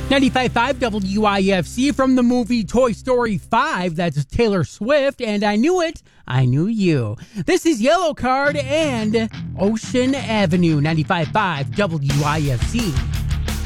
95.5 WIFC from the movie Toy Story 5. That's Taylor Swift, and I Knew It, I Knew You. This is Yellow Card and Ocean Avenue, 95.5 WIFC.